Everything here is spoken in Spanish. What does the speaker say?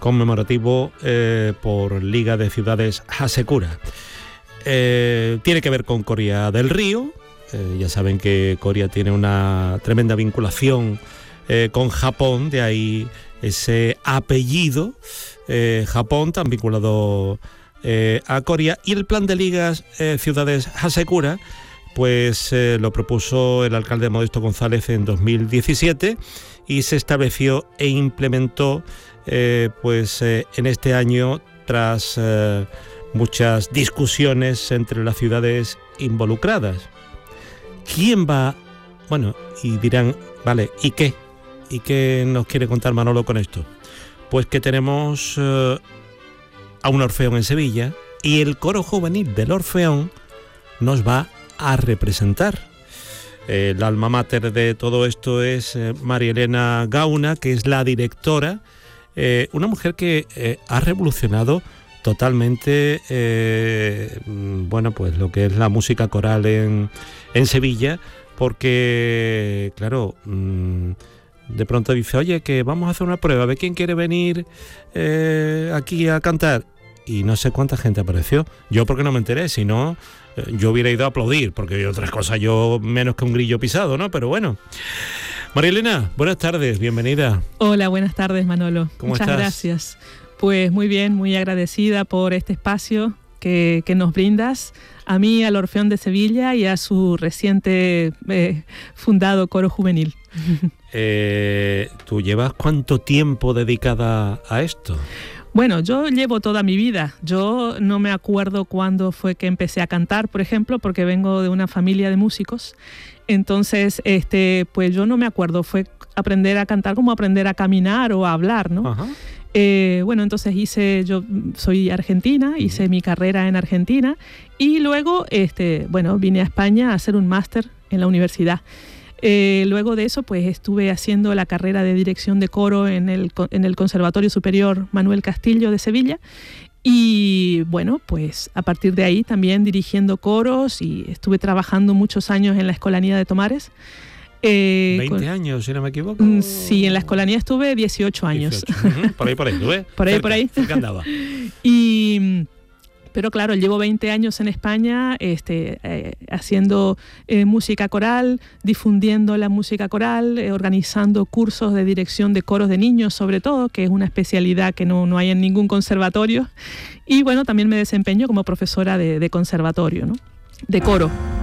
conmemorativo por Liga de Ciudades Hasekura. Tiene que ver con Coria del Río. Ya saben que Coria tiene una tremenda vinculación con Japón, de ahí ese apellido, Japón, tan vinculado a Coria. Y el plan de ligas Ciudades Hasekura, pues lo propuso el alcalde Modesto González en 2017 y se estableció e implementó en este año tras muchas discusiones entre las ciudades involucradas. ¿Quién va? Bueno, y dirán, vale, ¿y qué? ¿Y qué nos quiere contar Manolo con esto? Pues que tenemos a un Orfeón en Sevilla y el coro juvenil del Orfeón nos va a representar. La alma mater de todo esto es María Elena Gauna, que es la directora, una mujer que ha revolucionado totalmente pues lo que es la música coral en Sevilla, porque claro, de pronto dice, oye, que vamos a hacer una prueba, a ver quién quiere venir aquí a cantar, y no sé cuánta gente apareció. Yo porque no me enteré, si no yo hubiera ido a aplaudir, porque otras cosas yo menos que un grillo pisado, ¿no? Pero bueno. María Elena, buenas tardes, bienvenida. Hola, buenas tardes, Manolo. ¿Cómo Muchas estás? Gracias. Pues muy bien, muy agradecida por este espacio que nos brindas a mí, al Orfeón de Sevilla y a su reciente fundado coro juvenil. ¿Tú llevas cuánto tiempo dedicada a esto? Bueno, yo llevo toda mi vida. Yo no me acuerdo cuándo fue que empecé a cantar, por ejemplo, porque vengo de una familia de músicos. Entonces, pues yo no me acuerdo. Fue aprender a cantar como aprender a caminar o a hablar, ¿no? Ajá. Entonces yo soy argentina, hice mi carrera en Argentina y luego, vine a España a hacer un máster en la universidad. Luego de eso, pues estuve haciendo la carrera de dirección de coro en el Conservatorio Superior Manuel Castillo de Sevilla. Y bueno, pues a partir de ahí también dirigiendo coros y estuve trabajando muchos años en la Escolanía de Tomares. 20 años, si no me equivoco. Sí, en la Escolanía estuve 18 años. 18. Por ahí, ¿tú ves? Por ahí. Cerca andaba. Pero claro, llevo 20 años en España haciendo música coral, difundiendo la música coral, organizando cursos de dirección de coros de niños, sobre todo, que es una especialidad que no hay en ningún conservatorio. Y bueno, también me desempeño como profesora de conservatorio, ¿no? De coro.